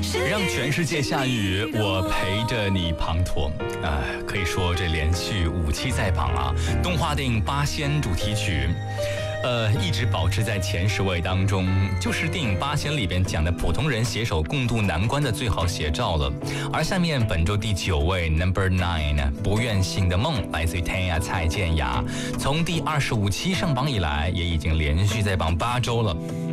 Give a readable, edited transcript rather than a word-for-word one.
让全世界下雨，我陪着你滂沱。可以说这连续5期在榜啊，动画电影《八仙》主题曲。一直保持在前10位当中，就是电影《八仙》里边讲的普通人携手共度难关的最好写照了。而下面本周第9位 Number 9， 不愿醒的梦，来自于Tanya蔡健雅，从第25期上榜以来，也已经连续在榜8周了。